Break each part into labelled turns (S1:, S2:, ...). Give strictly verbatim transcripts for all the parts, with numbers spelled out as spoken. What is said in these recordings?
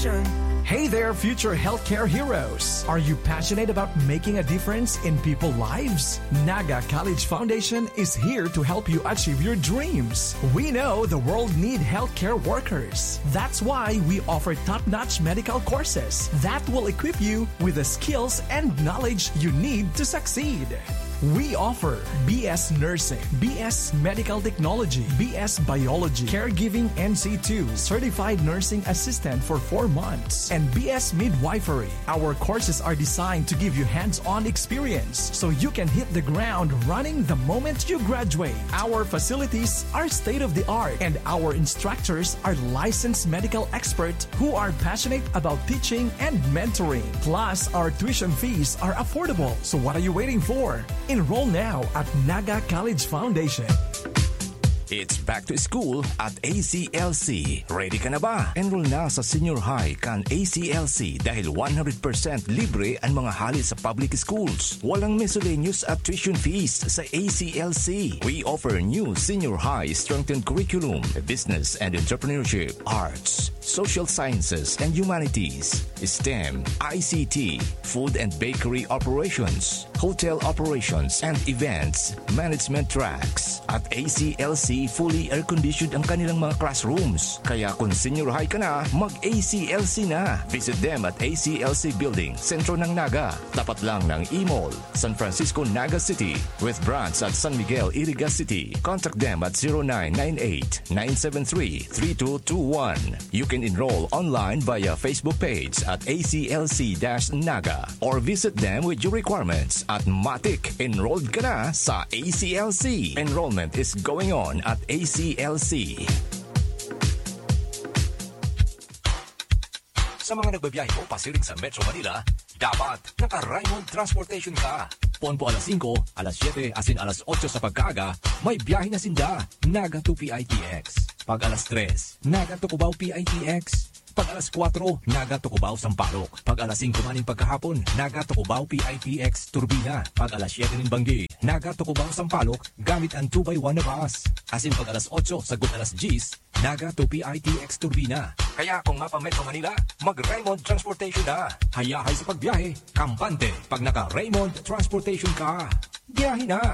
S1: Foundation.
S2: Hey there, future healthcare heroes! Are you passionate about making a difference in people's lives? Naga College Foundation is here to help you achieve your dreams. We know the world needs healthcare workers. That's why we offer top-notch medical courses that will equip you with the skills and knowledge you need to succeed. We offer B S Nursing, B S Medical Technology, B S Biology, Caregiving N C two, Certified Nursing Assistant for four months, and B S Midwifery. Our courses are designed to give you hands-on experience so you can hit the ground running the moment you graduate. Our facilities are state-of-the-art, and our instructors are licensed medical experts who are passionate about teaching and mentoring. Plus, our tuition fees are affordable. So what are you waiting for? Enroll now at Naga College Foundation.
S3: It's back to school at A C L C. Ready ka na ba? Enroll na sa senior high kan A C L C dahil one hundred percent libre ang mga hali sa public schools. Walang miscellaneous at tuition fees sa A C L C. We offer new senior high strengthened curriculum, business and entrepreneurship, arts, social sciences and humanities, STEM, I C T, food and bakery operations, hotel operations and events, management tracks. At A C L C, fully air-conditioned ang kanilang mga classrooms. Kaya kung senior high ka na, mag-A C L C na. Visit them at A C L C Building, sentro ng Naga. Tapat lang ng E-Mall, San Francisco, Naga City. With branch at San Miguel, Iriga City. Contact them at zero nine nine eight, nine seven three, three two two one. You can enroll online via Facebook page at A C L C-Naga or visit them with your requirements at Matic. Enrolled ka na sa A C L C. Enrollment is going on at A C L C. Sa mga nagbabiyahe mo pasiring sa Metro Manila, dapat naka-Raymond Transportation ka. Pon po alas singko, alas siyete, asin alas otso sa pagkaga, may biyahe na sinda. Naga to P I T X. Pag alas tres, Naga to Cubao P I T X. Pag alas kwatro, Naga to Cubao Sampaloc. Pag alas singko maning pagkahapon, Naga to Cubao P I T X Turbina. Pag alas siyete nin Banggi, Naga to Cubao Sampaloc gamit ang two by one na bus. Asin pag alas otso, sagot alas diyes, Naga to P I T X Turbina. Kaya kung mapa Metro Manila, mag-Raymond Transportation na. Hayahay sa pagbiyahe, kampante. Pag naka-Raymond Transportation ka, biyahe na.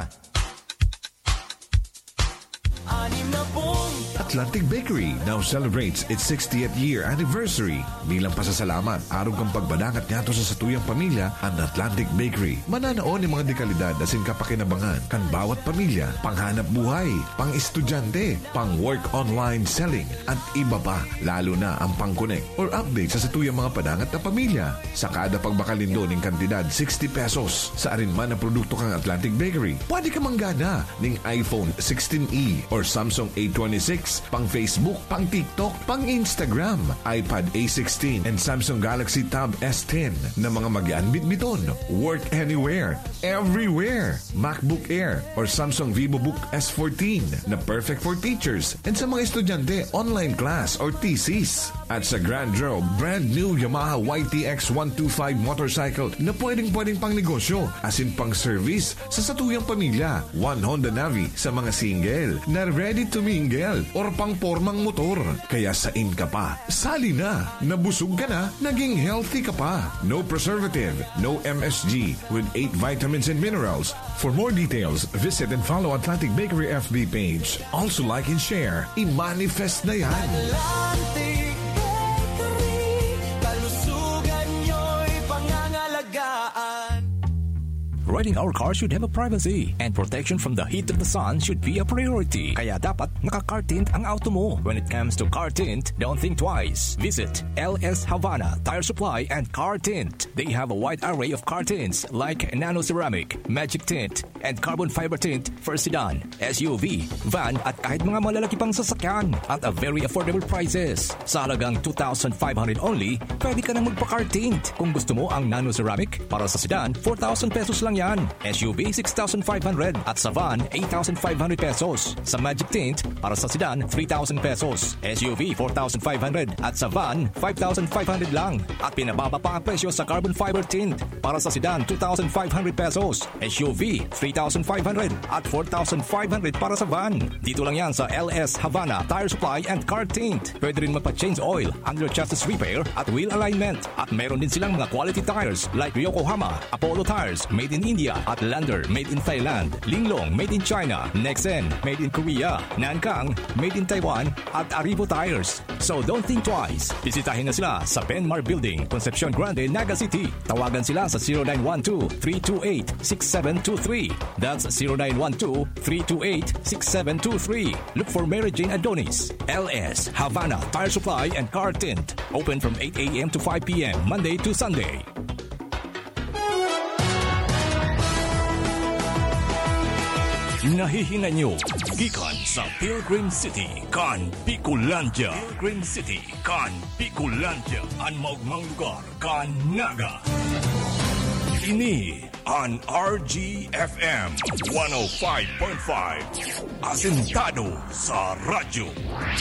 S4: Atlantic Bakery now celebrates its sixtieth year anniversary. Bilang pasasalamat, araw kang pagbadangat ngato sa satuyang pamilya ang Atlantic Bakery. Mananaon ng mga dekalidad asin kapakinabangan kan bawat pamilya, panghanap buhay, pang-estudyante, pang-work online selling, at iba pa, lalo na ang pang-connect or update sa satuyang mga padangat na pamilya. Sa kada pagbakalindo ng kantidad sixty pesos sa arinman na produkto kang Atlantic Bakery, pwede ka manggana ng iPhone sixteen E or Samsung A twenty-six, pang Facebook, pang TikTok, pang Instagram, iPad A sixteen, and Samsung Galaxy Tab S ten na mga mag-ian bitbiton. Work anywhere, everywhere. MacBook Air or Samsung VivoBook S fourteen na perfect for teachers and sa mga estudyante, online class or thesis. At sa Grand Draw, brand new Yamaha Y T X one twenty-five motorcycle na pwedeng-pwedeng pang negosyo asin pang service sa satuyang pamilya. One Honda Navi sa mga single na ready to mingle or pang pormang motor. Kaya sain ka pa, sali na. Nabusog ka na, naging healthy ka pa. No preservative, no M S G with eight vitamins and minerals. For more details, visit and follow Atlantic Bakery F B page. Also like and share. I-manifest na yan.
S1: Atlantic Bakery, kalusugan nyo'y pangangalagaan.
S3: Riding our car should have a privacy, and protection from the heat of the sun should be a priority. Kaya dapat naka-car tint ang auto mo. When it comes to car tint, don't think twice. Visit L S Havana Tire Supply and Car Tint. They have a wide array of car tints like nano ceramic, magic tint, and carbon fiber tint for sedan, S U V, van, at kahit mga malalaki pang sasakyan at a very affordable prices. Sa halagang two thousand five hundred only, pwede ka nang magpa-car tint. Kung gusto mo ang nano ceramic para sa sedan, four thousand pesos lang yan. sasakyan. S U V six thousand five hundred at sa van eight thousand five hundred pesos. Sa Magic Tint para sa sedan three thousand pesos. S U V four thousand five hundred at sa van five thousand five hundred lang. At pinababa pa ang presyo sa carbon fiber tint para sa sedan two thousand five hundred pesos. S U V three thousand five hundred at four thousand five hundred para sa van. Dito lang yan sa L S Havana Tire Supply and Car Tint. Pwede rin magpa-change oil, under chassis repair at wheel alignment. At meron din silang mga quality tires like Yokohama, Apollo Tires made in India at Lander made in Thailand, Linglong made in China, Nexen made in Korea, Nankang made in Taiwan at Arrivo Tires. So don't think twice. Bisitahin na sila sa Benmar Building, Concepcion Grande, Naga City. Tawagan sila sa zero nine one two, three two eight, six seven two three. That's zero nine one two, three two eight, six seven two three. Look for Mary Jane Adonis. L S Havana Tire Supply and Car Tint. Open from eight a.m. to five p.m. Monday to Sunday. Nahihinga nyo gikan sa Pilgrim City kan Bicolandia. Pilgrim City kan Bicolandia, ang maugmang lugar kan Naga. Ini an R G F M one oh five point five. Asentado sa radyo.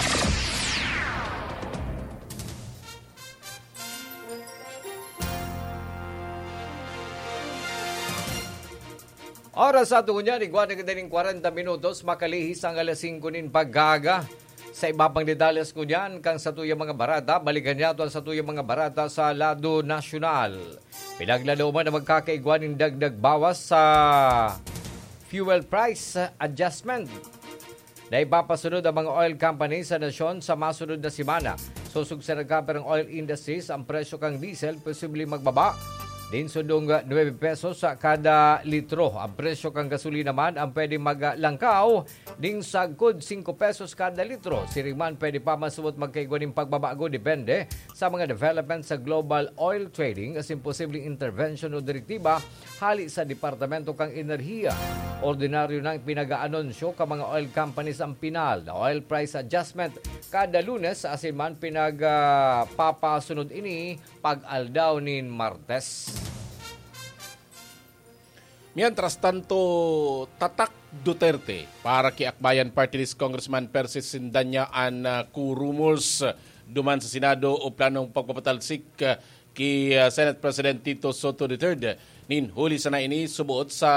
S5: Oras sa tungunya, igwa na kadaling forty minutos, makalihis ang alas singko nin paggaga. Sa iba pang detalles ko niyan, kang sa tuyang mga barata, balikan niya sa tuyang mga barata sa lado nasyonal. Pinaglalaman na magkakaigwa ng dagdag bawas sa fuel price adjustment. Na ipapasunod ang mga oil companies sa nasyon sa masunod na simana. Susug sa nagkaperang oil industries, ang presyo kang diesel posibleng magbaba. Din sundong nine pesos sa kada litro. Ang presyo kang gasolina naman ang pwede maglangkaw ding sagkod five pesos kada litro. Siriman pwede pa masubot magkaigwa ng pagbabago depende sa mga development sa global oil trading as imposibleng intervention o direktiba hali sa Departamento kang Enerhiya. Ordinaryo nang pinag-aanonsyo ka mga oil companies ang pinal na oil price adjustment kada Lunes asin man pinagpapasunod uh, ini pag-aldaw nin Martes.
S6: Mientras tanto, tatak Duterte para kay Akbayan Party List Congressman Persis Sindanya an uh, kurumors duman sa Senado o planong pagpapatalsik uh, kay uh, Senate President Tito Soto the third. Nin huli sana ini subuot sa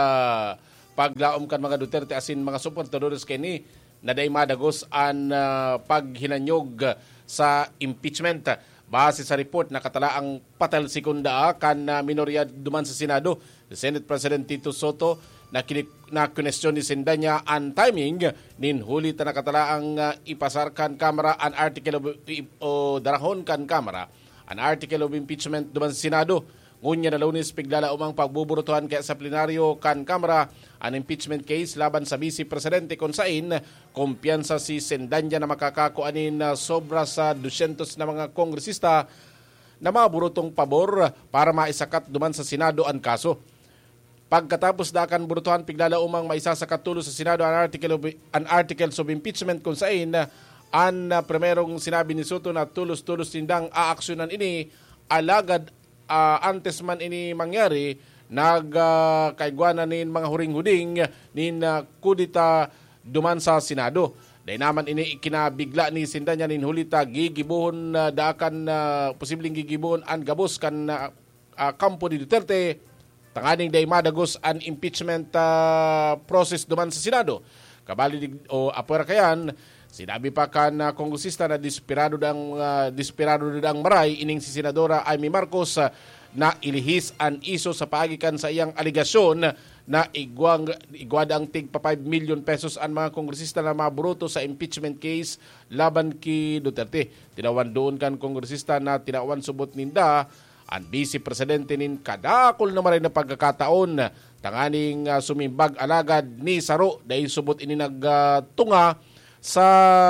S6: paglaom kan mga Duterte asin mga suportadores kay ni na day madagos an uh, paghinanyog sa impeachment. Base sa report, nakatala ang patalsikunda kan uh, minorya duman sa Senado. The Senate President Tito Soto na, na kunestyon ni Sindanya ang timing nin huli ta nakatala ang uh, ipasarkan kamera an article of, o darahon kan kamera an article of impeachment duman sa Senado. Ngunya na Lunes piglala umang pagbuburutuhan kaya sa plenaryo kan kamera an impeachment case laban sa Vice Presidente kung sain kumpiyansa si Sindanya na makakakuanin na sobra sa two hundred na mga kongresista na maburutong pabor para maisakat duman sa Senado ang kaso. Pagkatapos dakan burutuhan piglala umang maisasakat tulo sa Senado an article of, an articles of impeachment kung sain an uh, primerong sinabi ni Soto na tulos-tulos tindang aaksyonan ini alagad uh, antes man ini mangyari nagkaigwanan uh, nin mga huring-huding nin uh, kudita duman sa Senado. Dahil naman ini ikinabigla ni Sindanya nin hulita gigibuhon uh, daakan uh, posibleng gigibuhon an gabos kan uh, uh, kampo ni Duterte tanganing day madagos an impeachment uh, process duman sa Senado. Kabali o apura kayan, sinabi pa kan uh, kongresista na desperado dang uh, desperado dang maray ining si Senadora Amy Marcos uh, na ilihis an iso sa paagikan sa iyang aligasyon na igwang igwada ang tig pa five million pesos ang mga kongresista na maburuto sa impeachment case laban ki Duterte. Tinawan doon kan kongresista na tinawan subot ninda ang Vice Presidente nin kadakol na maray na pagkakataon tanganing uh, sumimbag alagad ni Saro dahil subot ini nagtunga uh, sa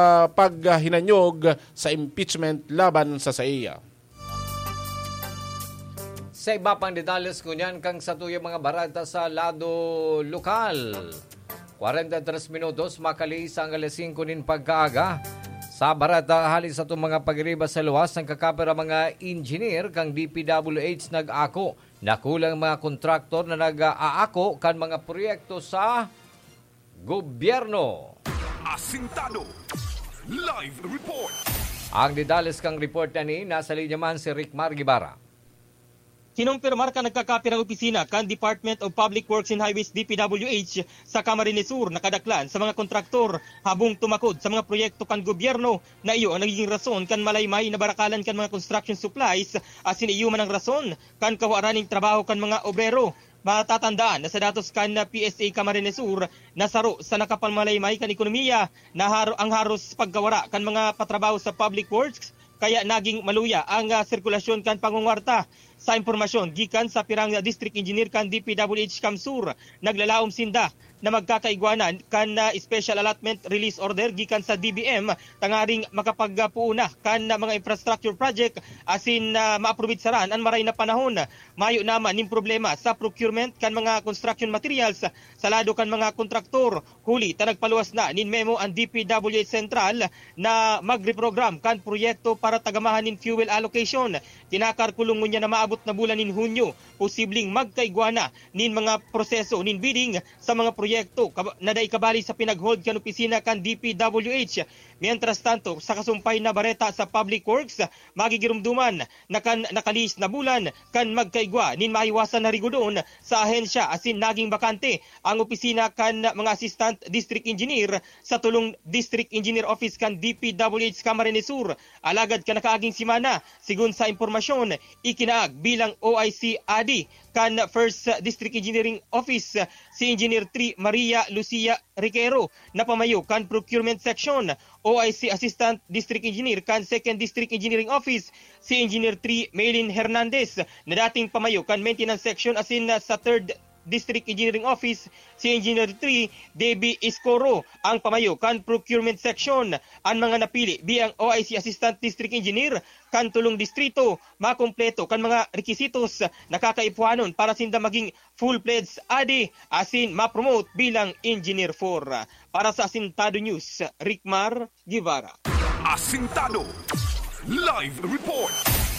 S6: paghinanyog sa impeachment laban sa S A I A.
S5: Sa iba pang detalles ko niyan, kang sa tuyang mga barata sa lado lokal. forty-three minutos, makalis ang alas singko nin pagkaaga. Sa barata halis sa itong mga pagriba sa luwas ng kakapera mga engineer kang D P W H nag-ako. Nakulang mga kontraktor na nag-aako kan mga proyekto sa gobyerno.
S3: Asintado Live Report.
S5: Ang didales kang report na ni nasa linya man si Rickmar Guevara.
S7: Kinumpirmar ka nagkakapirang opisina kan Department of Public Works and Highways D P W H sa Camarines Sur nakadaklan sa mga kontraktor habong tumakod sa mga proyekto kan gobyerno na iyo ang nagiging rason kan malaymay na barakalan kan mga construction supplies asin iyo man ang rason kan kawaraning trabaho kan mga obrero. Matatandaan na sa datos kan na P S A Camarines Sur nasaro sa nakapalmalaymay kan ekonomiya na haro, ang haros pagkawara kan mga patrabaho sa public works kaya naging maluya ang uh, sirkulasyon kan pangungwarta. Sa impormasyon gikan sa pirang district engineer kan D P W H Camsur naglalaom sinda na magkakaigwanan kan uh, special allotment release order gikan sa D B M tangaring makapagpuuna kan uh, mga infrastructure project asin uh, ma-approve saran ang maray na panahon. Mayo naman ning problema sa procurement kan mga construction materials sa lado kan mga kontraktor. Huli ta nagpaluwas na nin memo ang D P W H Central na magreprogram kan proyekto para tagamahan nin fuel allocation. Tinakarkulong niya na maabot na bulan nin Hunyo, posibleng magkaigwana nin mga proseso nin bidding sa mga proyekto na daikabali sa pinaghold kan opisina kan D P W H. Mientras tanto, sa kasumpay na bareta sa Public Works, magigirumduman na kan nakalis na bulan kan magkaigwa nin maiwasan na rigodon sa ahensya asin naging bakante ang opisina kan mga assistant district engineer sa tulong district engineer office kan D P W H Camarines Sur. Alagad ka nakaaging simana, sigun sa impormasyon, ikinaag bilang O I C A D kan First District Engineering Office si Engineer three Maria Lucia Riquero na pamayo kan Procurement Section. O I C Assistant District Engineer kan Second District Engineering Office si Engineer three Maylin Hernandez na dating pamayo kan Maintenance Section asin sa Third District Engineering Office si Engineer three Debbie Iscoro ang pamayo kan Procurement Section. Ang mga napili biang O I C Assistant District Engineer kan tulong distrito makumpleto kan mga rekisitos nakakaipuhanon para sinda maging full-fledged A D asin ma-promote bilang Engineer four. Para sa Asintado News, Rickmar Guevara.
S3: Asintado Live Report.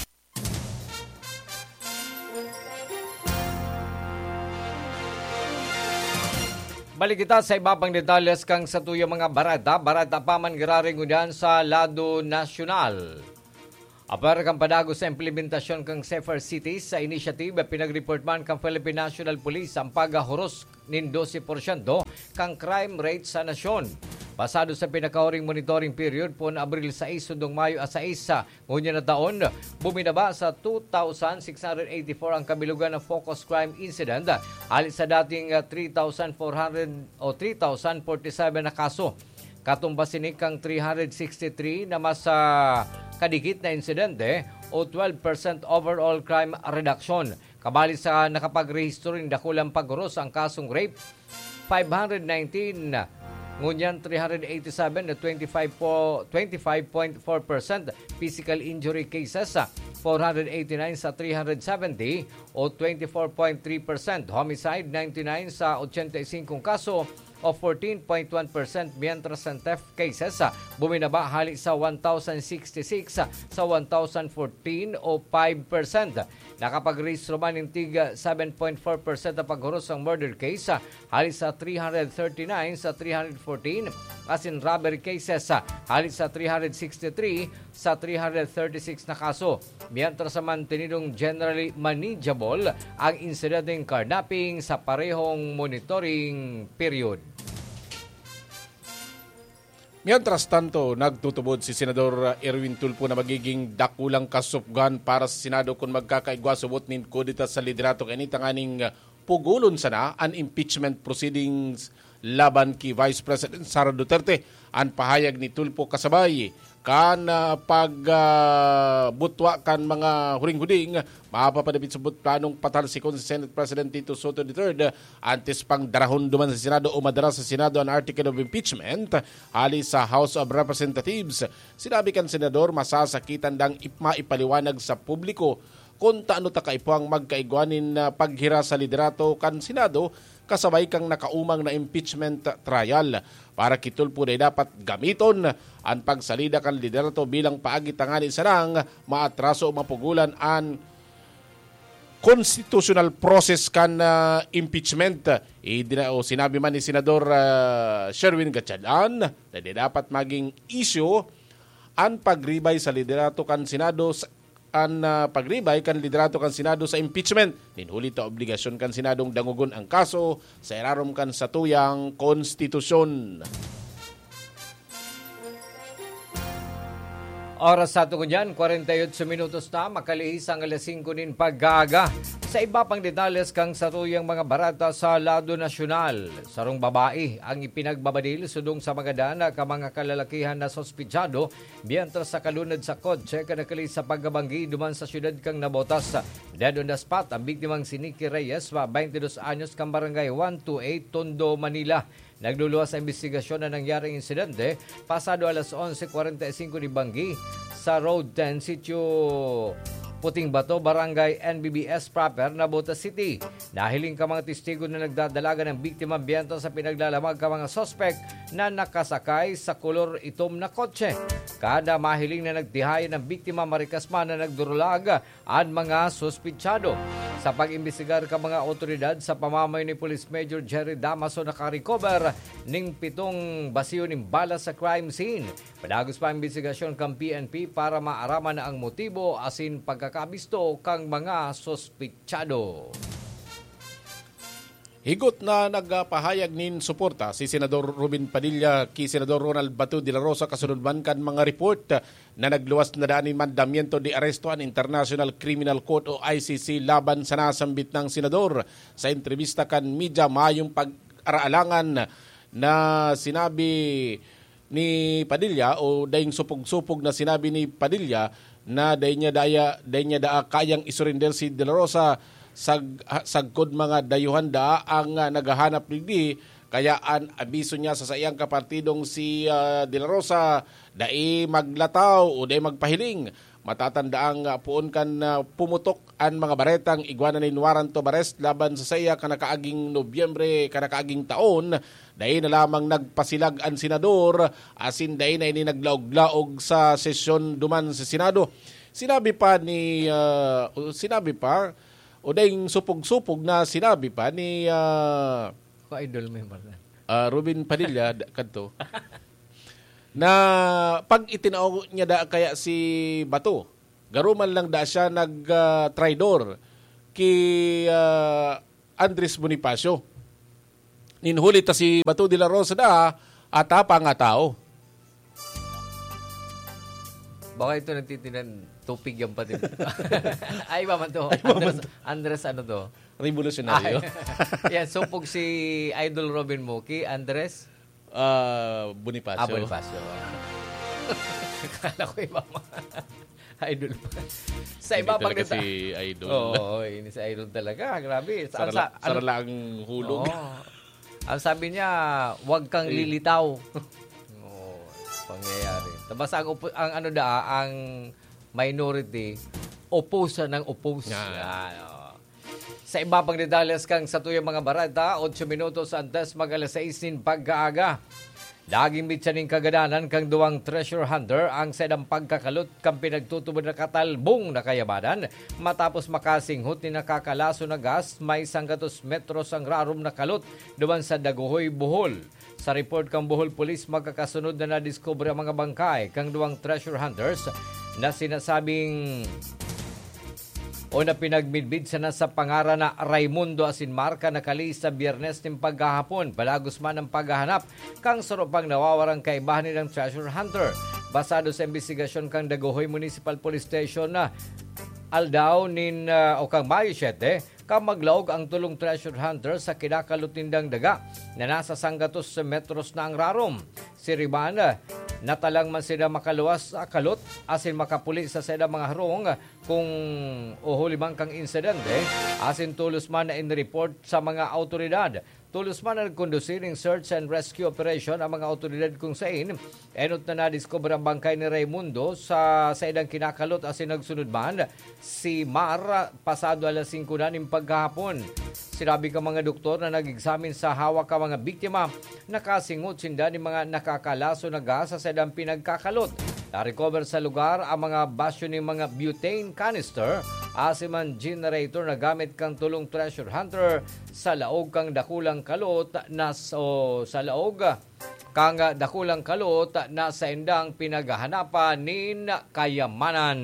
S5: Balik kita sa iba pang detalles kang sa tuyang mga barata. Barata pa man giraring udyan sa lado nasyonal. Apar kang padago sa implementasyon kang Safer Cities sa initiative, pinag-report man kang Philippine National Police ang paghahuros nin twelve percent kang crime rate sa nasyon. Pasado sa pinakahuring monitoring period po na Abril six hanggang Mayo six sa ngunya na taon, bumidaba sa two thousand six hundred eighty-four ang kabilugan ng focus crime incident alis sa dating three thousand four hundred o three thousand forty-seven na kaso. Katumbasin kang three hundred sixty-three na mas uh, kadikit na insidente o twelve percent overall crime reduction. Kabali sa nakapag-rehistro ng dakulang paghuros ang kasong rape, five hundred nineteen ngunyan three hundred eighty-seven na twenty-five point four percent, physical injury cases four hundred eighty-nine sa three hundred seventy o twenty-four point three percent, homicide ninety-nine sa eighty-five kaso o fourteen point one percent, mientras ang theft cases buminaba hali sa one thousand sixty-six sa one thousand fourteen o five percent. Nakapag-rehistro man ng tiga seven point four percent na paghuros ang murder case hali sa three hundred thirty-nine sa three hundred fourteen, as in robbery cases hali sa three hundred sixty-three sa three hundred thirty-six na kaso. Mientras naman tinidong generally manageable ang incidenteng kidnapping sa parehong monitoring period.
S6: Mientras tanto, nagtutubod si Senador Erwin Tulfo na magiging dakulang kasupgan para sa Senado kung magkakaigwa subot nin kudita sa liderato kanita nganing pugulon sana an impeachment proceedings laban ki Vice President Sara Duterte. Ang pahayag ni Tulfo kasabay kan uh, pagbutwa uh, kan mga huring-huding mapapadapit subot planong patalsikon si Senate President Tito Soto the third antes pang darahon duman sa Senado o madara sa Senado ang article of impeachment hali sa House of Representatives. Sinabi kan Senador masasakitan dang maipaliwanag sa publiko kung taano ta kaipuang magkaigwanin na paghira sa liderato kan Senado kasabay kang nakaumang na impeachment trial. Para kitulpo na dapat gamiton ang pagsalida kan liderato bilang paagi tangani sarang maatraso o mapugulan ang constitutional process kan uh, impeachment. E, o sinabi man ni Senador uh, Sherwin Gatchalian na di dapat maging issue ang pagribay sa liderato kan Senado ang uh, pagribay kan liderato kan Senado sa impeachment. Ninhuli ta obligasyon kan Senadong dangugon ang kaso sa irarom kan sa tuyang konstitusyon.
S5: Oras sa ito kunyan, forty-eight minutos na, makalihis ang alas singko nin paggaga. Sa iba pang detalles kang satuyang mga barata sa lado nasyonal. Sarong babae ang ipinagbabadil sudong sa mga dana ka mga kalalakihan na sospisyado mientras sa kalunod sa kotse kanakali sa paggabanggi duman sa syudad kang nabotas. Dead on the spot ang biktimang si Nicky Reyes, twenty-two anyos kang barangay one two eight, Tondo, Manila. Nagluluwas sa investigasyon na nangyaring insidente pasado alas eleven forty-five ni Banggi sa Road ten, Sitio Puting Bato, Barangay N B B S proper, Navotas City. Nahiling ka mga testigo na nagdadalaga ng biktima biyento sa pinaglalamag ka mga sospek na nakasakay sa kulor itom na kotse. Kada mahiling na nagtihayan ng biktima marikasma na nagdurulag ang mga sospechado. Sa pag-imbestigar ka mga otoridad sa pamamayo ni Police Major Jerry Damaso nakarecover ning pitong basiyo ng bala sa crime scene. Padagos pa investigasyon kang P N P para maaraman na ang motibo asin pagkakabisto kang mga sospechado.
S6: Higot na nagpahayag nin suporta si Senador Robin Padilla ki Senador Ronald Bato de la Rosa kasunod man kan mga report na nagluwas na daanin mandamiento de aresto an International Criminal Court o I C C laban sa nasambit ng senador. Sa entrevista kan media mayong pag-araalangan na sinabi ni Padilla o dayong supog-supog na sinabi ni Padilla na day niya daya day niya da kayang isurrender si de la Rosa sag sagkod mga dayuhan da ang uh, naghahanap ni kaya an abiso niya sa sayang kapartidong si uh, De La Rosa dai maglataw o dai magpahiling. Matatanda ang uh, puon kan uh, pumutok an mga baretang igwana ni warrant of arrest laban sa saya kanakaaging Nobyembre kanakaaging taon. Dai na lamang nagpasilag ang senador asin dai na ini naglaog-laog sa sesyon duman sa Senado. Sinabi pa ni uh, sinabi pa o dahing supog-supog na sinabi pa ni uh,
S5: Ko-idol member na.
S6: Uh, Robin Padilla kadto na pag itinao niya da kaya si Bato, garuman lang da siya nag-tridor uh, ki uh, Andres Bonifacio. Ninhuli ta si Bato de la Rosa da atapa nga tao.
S5: Baka ito nagtitinan tupig yung pati. Ay, ba man to? Andres, Andres ano to?
S6: Revolutionaryo.
S5: Yan, supog si Idol Robin Moki, Andres?
S6: Uh, Bonifacio.
S5: Ah, Bonifacio. Kala ko iba mo. Idol pa. Sa iba pag nita.
S6: si Idol.
S5: Oo, oh, ini si Idol talaga. Grabe.
S6: Sara, sa, sara ano, lang hulog.
S5: Oh, ang sabi niya, huwag kang lilitaw. Pangyayari. Tapos ang, ang ano da, ang minority, oppose ng oppose. Yeah. Oh. Sa iba pang detalles kang sa tuyang mga barata, eight minutos antes mag alas sais nin pagkaaga. Laging mitsa ning kagadanan kang duwang treasure hunter ang sedang pagkakalot kang pinagtutubod na katalbong na kayamanan. Matapos makasinghot ni nakakalaso na gas, may sanggatos metros ang rarom na kalot duman sa Daguhoy, Bohol. Sa report kang Bohol Police, magkakasunod na nadiskubre ang mga bangkay kang duwang treasure hunters na sinasabing o na pinagmidbid sa nasa pangara na Raimundo Asinmarca na kali sa Biyernes ng paghahapon. Palagos man ang paghahanap kang sarupang nawawarang kaibahan ng treasure hunter. Basado sa investigasyon kang Daguhoy Municipal Police Station na aldaw nin uh, o kang Mayo seven, kang maglaog ang tulong treasure hunter sa kinakalutindang daga na nasa sanggatos metros na ang rarom. Si Ribana, natalang man sila makaluwas sa kalot asin makapuli sa sila mga harong kung uhuli man kang insidente asin tulos man na in-report sa mga autoridad. Tulos man na nagkondusir ng search and rescue operation ang mga otoridad kung sain. Enot na nadiscover ang bangkay ni Raimundo sa sa idang kinakalot asin nagsunod man si Mar pasado alas singko na ng paghapon. Sinabi ka mga doktor na nag-examine sa hawak ka mga biktima, nakasingot sinda ni mga nakakalaso na gas sa idang pinagkakalot. Na-recover sa lugar ang mga basyo ng mga butane canister, asiman generator na gamit kang tulong treasure hunter sa laog kang dakulang kalot na so, sa laog kang dakulang kalot na sa indang pinaghahanapan nin kayamanan.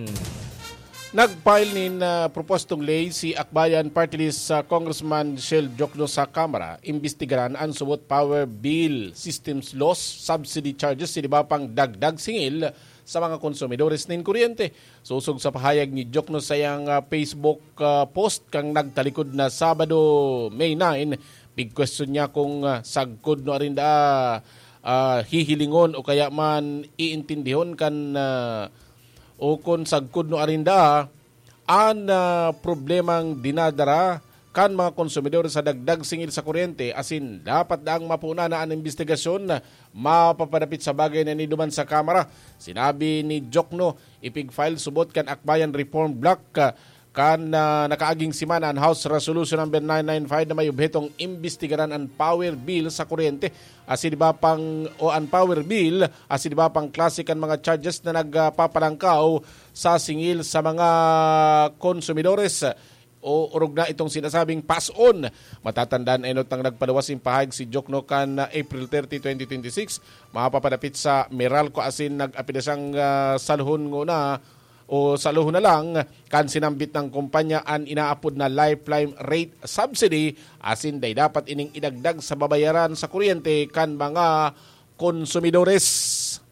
S6: Nag-file nin uh, propostong lay si Akbayan Party List uh, Congressman Shel Jokno sa Kamara, imbestigaran ang subot power bill systems loss subsidy charges si pang dagdag singil sa mga konsumidores nin kuryente. Susog sa pahayag ni Jokno sa iyang uh, Facebook uh, post kang nagtalikod na Sabado, May ninth, big question niya kung uh, sagkod no arin da uh, hihilingon o kaya man iintindihon kan uh, o kung sagkod no arin da an uh, problemang dinadara kan mga konsumidor sa dagdag singil sa kuryente, asin dapat daang mapuna na ang investigasyon na mapapadapit sa bagay na niduman sa Kamara. Sinabi ni Jokno, ipig-file subot kan Akbayan Reform Block uh, kan uh, nakaaging simana ang House Resolution number nine ninety-five na may objetong imbestigaran ang power bill sa kuryente. Asin ba pang o ang power bill, asin ba pang klase kan mga charges na nagpapalangkaw sa singil sa mga konsumidores. O urog na itong sinasabing pass-on. Matatandaan enot nang nagpalawas yung pahayag si Jokno kan uh, April thirtieth, twenty twenty-six. Mapapadapit sa Meralco asin nag-apidasang uh, saluhon na o saluhon na lang kan sinambit ng kumpanya an inaapod na lifeline rate subsidy asin day dapat ining idagdag sa babayaran sa kuryente kan mga konsumidores.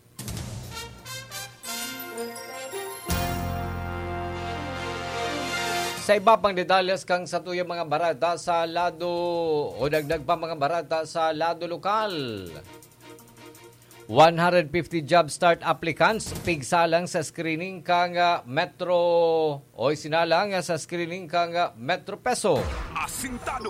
S5: Sa iba pang detalles kang sa tuyang mga barata sa lado o dagdag pa mga barata sa lado lokal. one hundred fifty job start applicants pigsalang sa screening kang uh, Metro o sinalang uh, sa screening kang uh, Metro Peso.
S3: Asintado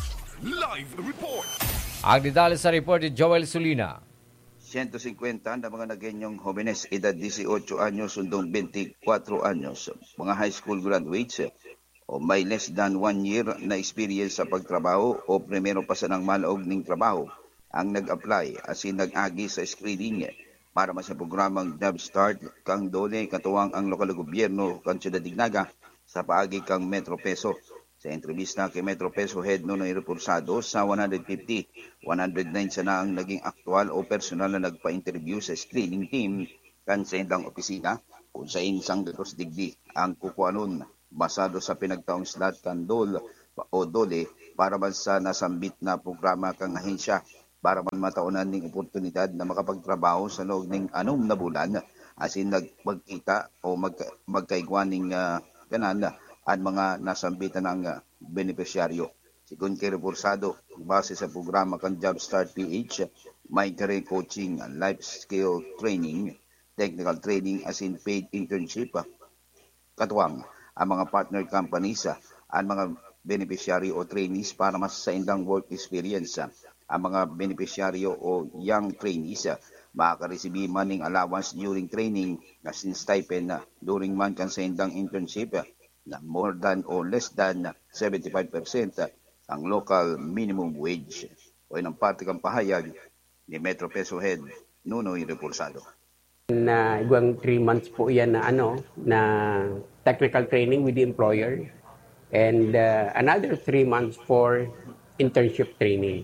S3: Live Report.
S5: Ang detalles sa report ni Joel Sulina.
S8: one hundred fifty na mga nagenyong jóvenes edad eighteen anyos hanggang twenty-four anyos, mga high school graduates o may less than one year na experience sa pagtrabaho o primero pa sa nang malaog ning trabaho ang nag-apply asin nag-agi sa screening para sa programang Job Start kang dole katuwang ang lokal gobyerno kan Ciudad Dignaga sa paagi kang Metro Peso. Sa entrevista kay Metro Peso Head Nonoy Repursado, sa one hundred fifty, one hundred nine sana ang naging aktual o personal na nagpa-interview sa screening team kan sa indang opisina kung sa insang datos digdi ang kukuanon basado sa pinagtaong slot kan dol o dole para man sa nasambit na programa kang ahensya para man mataunan ning oportunidad na makapagtrabaho sa loob ning anom na bulan asin nagpagkita o mag, magkaigwan ning uh, kanan at mga nasambitan ng uh, benepisyaryo. Sigun kay Repursado, base sa programa kan Job Start P H, may career coaching, life skill training, technical training asin paid internship, katuwang ang mga partner companies, ang mga beneficiary o trainees para mas sa indang work experience. Ang mga beneficiaryo o young trainees makaka-receive maning allowance during training asin stipend during man kan sa indang internship na more than or less than seventy-five percent ang local minimum wage. O inang parte kang pahayag ni Metro Peso Head Nunoy Repursado.
S9: Na iguang three months po yan na ano na technical training with the employer and uh, another three months for internship training.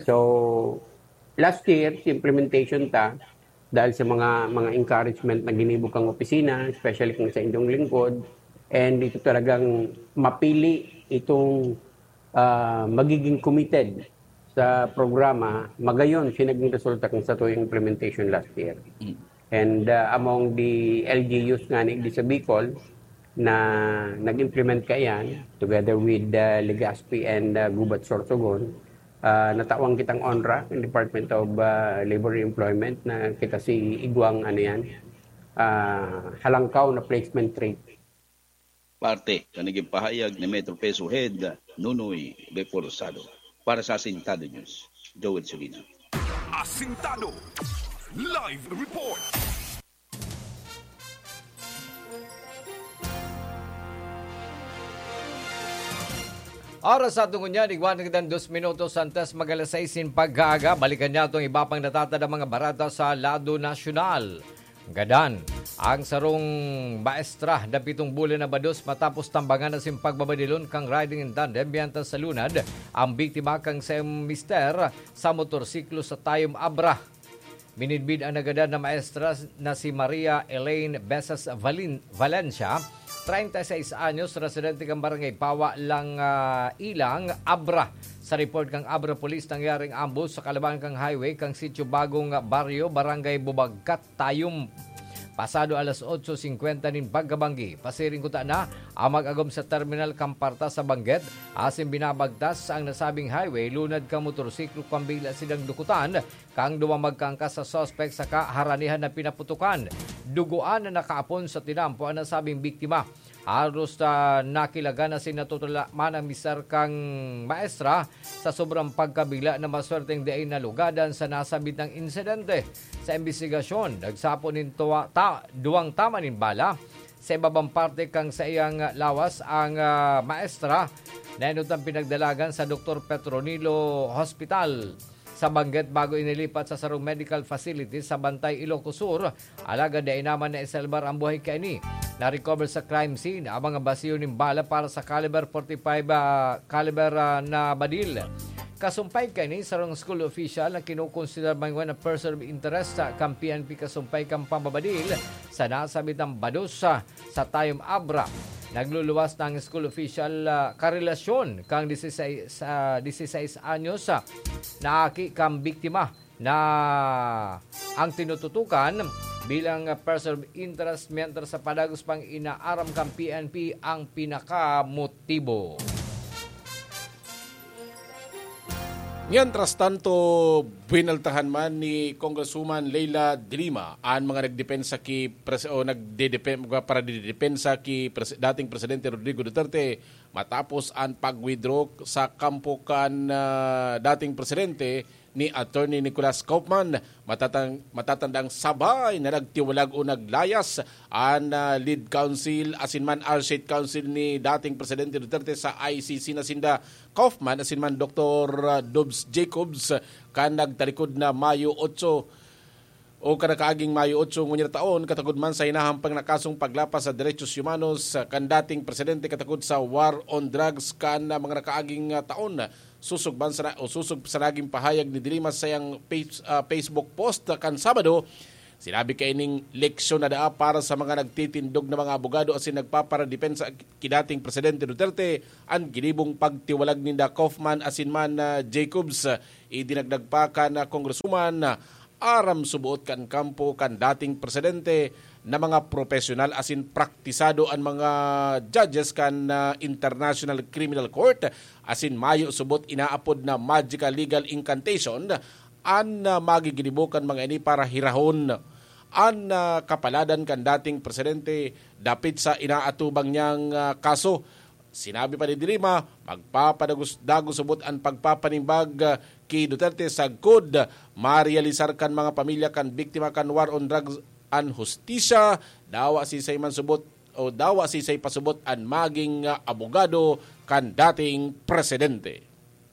S9: So last year si implementation ta dahil sa mga mga encouragement na ginibog ang opisina, especially kung sa inyong lingkod, and ito talagang mapili itong uh, magiging committed sa programa, magayon siya naging resulta kung sa tuwing implementation last year. And uh, among the L G Us nga ni sa Bicol na nag-implement kayan together with uh, Legazpi and uh, Gubat Sorsogon, uh, natawang kitang ONRA, yung Department of uh, Labor and Employment, na kita si Igwang ano yan, uh, halangkaw na placement rate.
S8: Parte kaniging pahayag ni Metro Peso Head Nunoy Repursado. Para sa Asintado News, Joel Solino.
S3: Asintado Live Report.
S5: Oras sa tungo niya, igwan ng dos minutos antes magalasaisin paggaga. Balikan niya itong iba pang natatanda mga barata sa Lado Nasyonal. Gadan, ang sarong maestra na pitong bulan na bados matapos tambangan na sim pagbabadilon kang riding in tandem biyanta sa lunad. Ang biktima kang sa mister sa motorsiklo sa Tayom Abra. Minidbid ang nagadan na maestra na si Maria Elaine Besas Valin- Valencia, thirty-six anyos, residente kang barangay Pawa lang uh, Ilang, Abra. Sa report kang Abra Police, nangyaring ambush sa kalabangan kang highway kang sitio Bagong Baryo, barangay Bubagkat, Tayum. Pasado alas eight fifty nin pagkabanggi. Pasiring kuta na ang mag-agom sa terminal Kamparta sa Bangged. Asim binabagtas ang nasabing highway, lunad ka motorsiklo pambila silang dukutan kang dumamagkangka sa suspect sa kaharanihan na pinaputukan. Duguan na nakaapon sa tinampo ang nasabing biktima. Halos na nakilaga na sinatutula man ang misar kang maestra sa sobrang pagkabila na maswerteng diay nalugadan sa nasabit ng insidente. Sa investigasyon, nagsapo nin tuwa, ta, duwang tama nin bala. Sa ibabang parte kang sa iyang lawas ang uh, maestra na inutang pinagdalagan sa Doctor Petronilo Hospital sa Bangged bago inilipat sa sarong medical facility sa Bantay, Ilocos Sur. Alaga diay naman na isalbar ang buhay kaini. Na-recover sa crime scene ang mga basiyo ng bala para sa caliber forty-five uh, caliber uh, na badil. Kasumpay kani sarong school official na kinukonsider mga na person of interest sa kang P N P kasumpay kang pambabadil sa nasabit ng badosa sa Tayom Abra. Nagluluwas ng school official uh, karelasyon kang sixteen anyos uh, na aki kang biktima na ang tinututukan bilang uh, person of interest mentor sa padagos pang inaaram kang P N P ang pinakamotibo.
S6: Mientras tanto, binaltahan man ni Congresswoman Leila Drima ang mga nagdepensa ki pres, o nagdedepensa para didepensa ki pres, dating presidente Rodrigo Duterte matapos ang pag-withdraw sa kampo kan uh, dating presidente ni Attorney Nicolas Kaufman. Matatang, matatandang sabay na nagtiwalag o naglayas ang uh, lead counsel asinman R State Council ni dating presidente Duterte sa I C C na sinda Kaufman asinman Doctor Dobbs Jacobs kan nagtalikod na Mayo eight o kanakaaging Mayo eight ngunya taon katagod man sa inahampang nakasong paglapas sa derechos humanos kan dating presidente katagod sa war on drugs kan mga nakaaging uh, taon. Susug ban sa o susug sa naging pahayag ni Drima sa iyang page, uh, Facebook post kan Sabado. Sinabi kay ning leksyon na daa para sa mga nagtitindog na mga abogado asin nagpaparadepensa kidating presidente Duterte ang ginibong pagtiwalag ni Kaufman asin man uh, Jacobs. Idinagdag pa kan uh, Congresswoman uh, aram subuot kan kampo kan dating presidente na mga profesional asin praktisado ang mga judges kan uh, International Criminal Court asin mayo subot inaapod na magical legal incantation an uh, magiginibukan mga ini para hirahon an uh, kapaladan kan dating presidente dapit sa inaatubang niyang uh, kaso. Sinabi pa ni Drima, magpapadagos-dagos subot ang pagpapanimbag uh, kay Duterte sa good marealisar kan mga pamilya kan biktima kan war on drugs an hustisya, dawa si say man subot o dawa si say pasubot an maging uh, abogado kan dating presidente.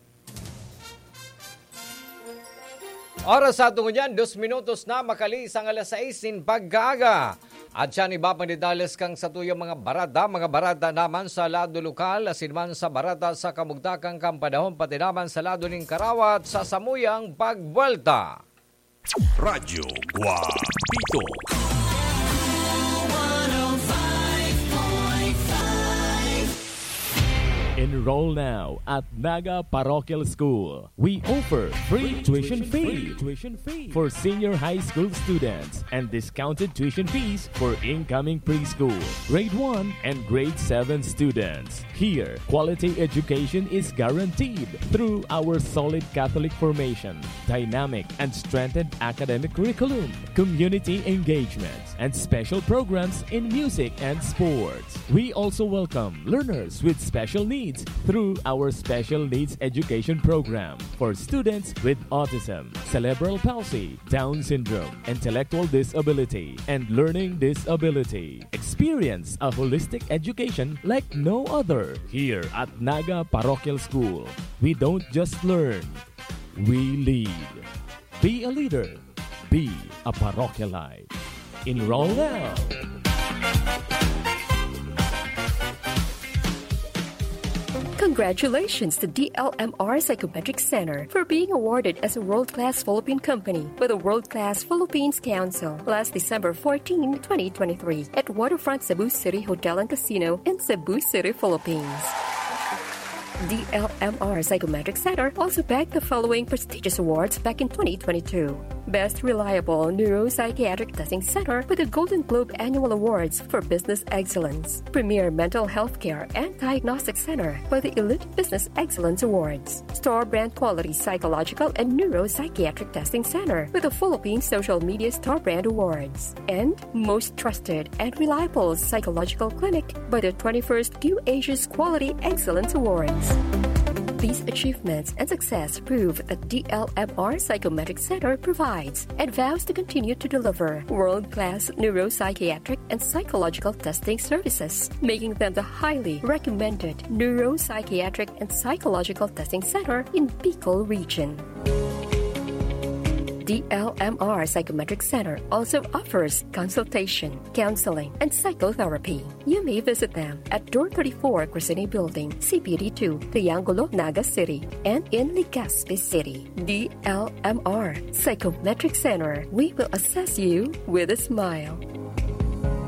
S5: Oras sa tungo niyan, dos minutos na makalis ang alas sais in paggaga. At siya ni Bapang Didales kang sa tuyang mga barada, mga barada naman sa lado lokal, asinman sa barada sa kamugtakang kampanahon, pati naman sa lado ng Karawat sa samuyang pagbuelta.
S3: Radyo Guapito.
S10: Enroll now at Naga Parochial School. We offer free tuition fee, tuition fee for senior high school students and discounted tuition fees for incoming preschool, grade one and grade seven students. Here, quality education is guaranteed through our solid Catholic formation, dynamic and strengthened academic curriculum, community engagements, and special programs in music and sports. We also welcome learners with special needs needs through our special needs education program for students with autism, cerebral palsy, Down syndrome, intellectual disability, and learning disability. Experience a holistic education like no other here at Naga Parochial School. We don't just learn, we lead. Be a leader. Be a parochialite. Enroll now.
S11: Congratulations to D L M R Psychometric Center for being awarded as a world-class Philippine company by the World-Class Philippines Council last December fourteenth, twenty twenty-three at Waterfront Cebu City Hotel and Casino in Cebu City, Philippines. D L M R Psychometric Center also bagged the following prestigious awards back in twenty twenty-two. Best Reliable Neuropsychiatric Testing Center with the Golden Globe Annual Awards for Business Excellence. Premier Mental Health Care and Diagnostic Center by the Elite Business Excellence Awards. Store Brand Quality Psychological and Neuropsychiatric Testing Center with the Philippine Social Media Store Brand Awards. And Most Trusted and Reliable Psychological Clinic by the twenty-first Q Asia's Quality Excellence Awards. These achievements and success prove that D L M R Psychometric Center provides and vows to continue to deliver world-class neuropsychiatric and psychological testing services, making them the highly recommended neuropsychiatric and psychological testing center in Bicol region. D L M R Psychometric Center also offers consultation, counseling, and psychotherapy. You may visit them at Door thirty-four, Crescene Building, C P D two, Triangulo, Naga City, and in Legazpi City. D L M R Psychometric Center. We will assess you with a smile.